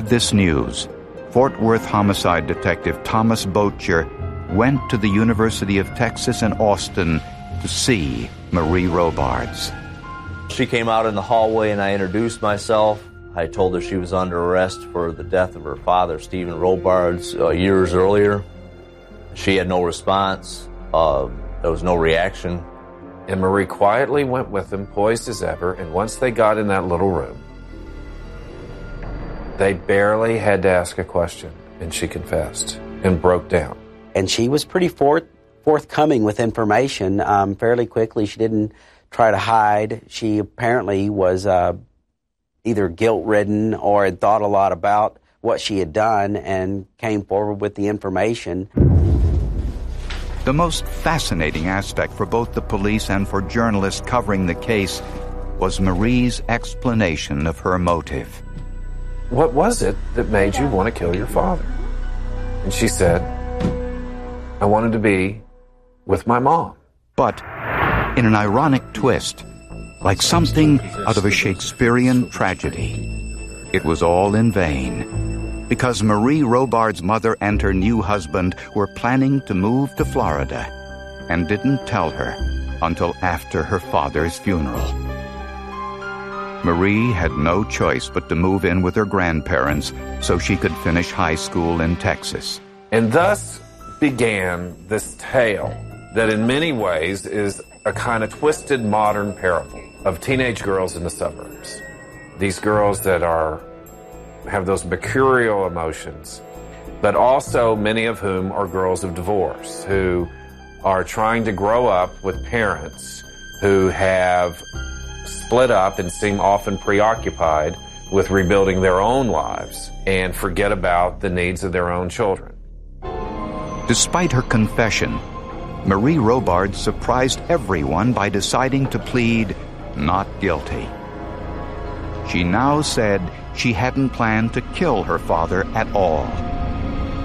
This news, Fort Worth homicide detective Thomas Boettcher went to the University of Texas in Austin to see Marie Robards. She came out in the hallway and I introduced myself. I told her she was under arrest for the death of her father, Stephen Robards, years earlier. She had no response. There was no reaction. And Marie quietly went with them, poised as ever, and once they got in that little room, they barely had to ask a question, and she confessed and broke down. And she was pretty forthcoming with information fairly quickly. She didn't try to hide. She apparently was either guilt-ridden or had thought a lot about what she had done and came forward with the information. The most fascinating aspect for both the police and for journalists covering the case was Marie's explanation of her motive. What was it that made you want to kill your father? And she said, I wanted to be with my mom. But in an ironic twist, like something out of a Shakespearean tragedy, it was all in vain, because Marie Robards' mother and her new husband were planning to move to Florida and didn't tell her until after her father's funeral. Marie had no choice but to move in with her grandparents so she could finish high school in Texas. And thus began this tale that in many ways is a kind of twisted modern parable of teenage girls in the suburbs. These girls that have those mercurial emotions, but also many of whom are girls of divorce, who are trying to grow up with parents who have split up and seem often preoccupied with rebuilding their own lives and forget about the needs of their own children. Despite her confession, Marie Robards surprised everyone by deciding to plead not guilty. She now said she hadn't planned to kill her father at all.